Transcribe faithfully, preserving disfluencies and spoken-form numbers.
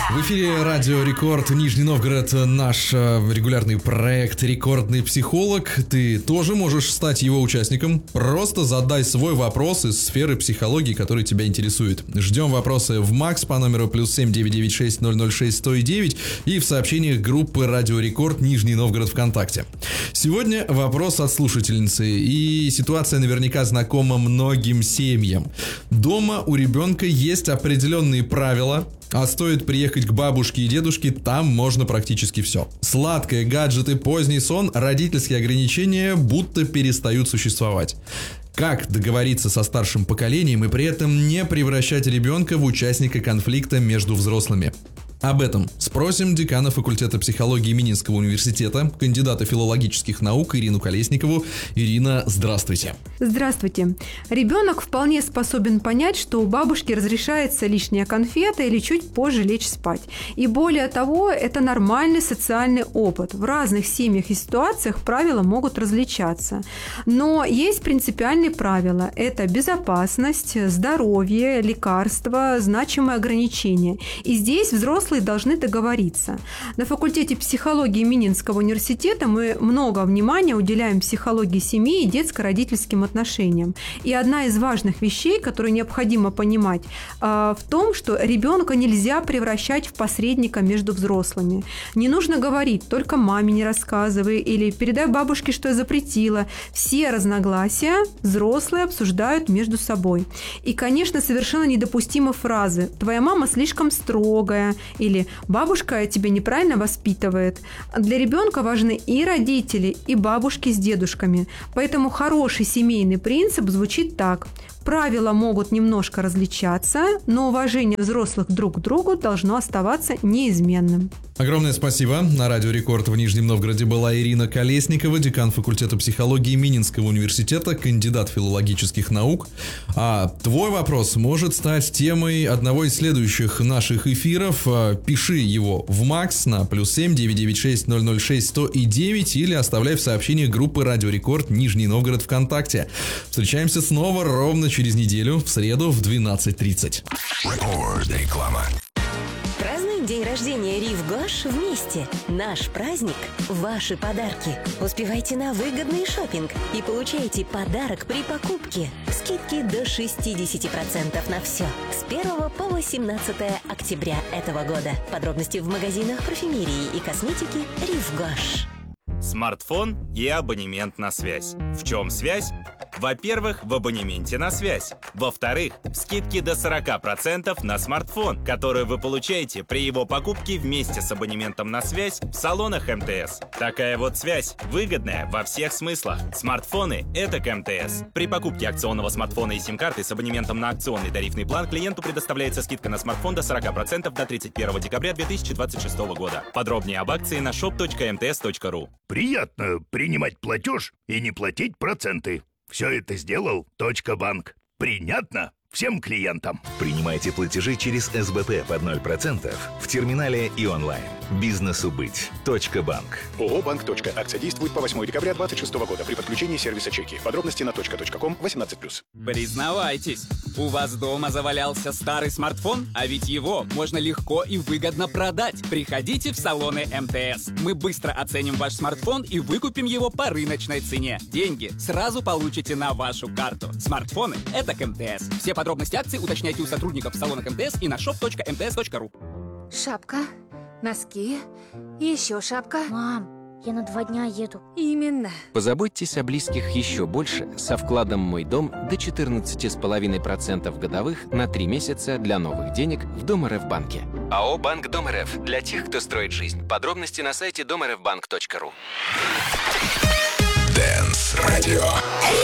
В эфире Радио Рекорд, Нижний Новгород, наш регулярный проект «Рекордный психолог». Ты тоже можешь стать его участником. Просто задай свой вопрос из сферы психологии, который тебя интересует. Ждем вопросы в МАКС по номеру плюс семь девятьсот девяносто шесть ноль ноль шесть сто девять и в сообщениях группы Радио Рекорд Нижний Новгород ВКонтакте. Сегодня вопрос от слушательницы, и ситуация наверняка знакома многим семьям. Дома у ребенка есть определенные правила, а стоит приехать к бабушке и дедушке, там можно практически все. Сладкое, гаджеты, поздний сон, родительские ограничения будто перестают существовать. Как договориться со старшим поколением и при этом не превращать ребенка в участника конфликта между взрослыми? Об этом спросим декана факультета психологии Мининского университета, кандидата филологических наук Ирину Колесникову. Ирина, здравствуйте. Здравствуйте. Ребенок вполне способен понять, что у бабушки разрешается лишняя конфета или чуть позже лечь спать. И более того, это нормальный социальный опыт. В разных семьях и ситуациях правила могут различаться. Но есть принципиальные правила. Это безопасность, здоровье, лекарства, значимые ограничения. И здесь взрослые должны договориться. На факультете психологии Мининского университета мы много внимания уделяем психологии семьи и детско-родительским отношениям. И одна из важных вещей, которую необходимо понимать, в том, что ребенка нельзя превращать в посредника между взрослыми. Не нужно говорить «только маме не рассказывай» или «передай бабушке, что я запретила». Все разногласия взрослые обсуждают между собой. И, конечно, совершенно недопустимы фразы «твоя мама слишком строгая» или «бабушка тебя неправильно воспитывает». Для ребенка важны и родители, и бабушки с дедушками. Поэтому хороший семейный принцип звучит так. Правила могут немножко различаться, но уважение взрослых друг к другу должно оставаться неизменным. Огромное спасибо. На Радио Рекорд в Нижнем Новгороде была Ирина Колесникова, декан факультета психологии Мининского университета, кандидат филологических наук. А твой вопрос может стать темой одного из следующих наших эфиров. Пиши его в МАКС на плюс семь девятьсот девяносто шесть ноль ноль шесть сто девять или оставляй в сообщениях группы Радио Рекорд Нижний Новгород ВКонтакте. Встречаемся снова ровно через неделю, в среду в двенадцать тридцать. Реклама. Празднуем день рождения Рив Гош вместе. Наш праздник – ваши подарки. Успевайте на выгодный шопинг и получайте подарок при покупке. Скидки до шестьдесят процентов на все. С первого по восемнадцатое октября этого года. Подробности в магазинах парфюмерии и косметики Рив Гош. Смартфон и абонемент на связь. В чем связь? Во-первых, в абонементе на связь. Во-вторых, скидки до сорок процентов на смартфон, который вы получаете при его покупке вместе с абонементом на связь в салонах эм тэ эс. Такая вот связь выгодная во всех смыслах. Смартфоны – это к эм тэ эс. При покупке акционного смартфона и сим-карты с абонементом на акционный тарифный план клиенту предоставляется скидка на смартфон до сорок процентов до тридцать первого декабря две тысячи двадцать шестого года. Подробнее об акции на шоп точка эм тэ эс точка ру. Приятно принимать платеж и не платить проценты. Все это сделал Точка.банк. Принятно всем клиентам. Принимайте платежи через эс бэ пэ под ноль процентов в терминале и онлайн. Бизнесу быть. Точка.банк. ООО «Банк. Точка». Акция действует по восьмого декабря двадцать шестого года при подключении сервиса чеки. Подробности на точка точка ком восемнадцать плюс. Признавайтесь, у вас дома завалялся старый смартфон, а ведь его можно легко и выгодно продать. Приходите в салоны эм тэ эс. Мы быстро оценим ваш смартфон и выкупим его по рыночной цене. Деньги сразу получите на вашу карту. Смартфоны – это к эм тэ эс. Все подробности акции уточняйте у сотрудников салона эм тэ эс и на шоп точка эм тэ эс точка ру. Шапка, носки, еще шапка. Мам, я на два дня еду. Именно. Позаботьтесь о близких еще больше со вкладом «Мой дом» до четырнадцать целых пять десятых процента годовых на три месяца для новых денег в Дом.РФ-банке. АО «Банк Дом.РФ» для тех, кто строит жизнь. Подробности на сайте дом эр эф банк точка ру. Дэнс Радио.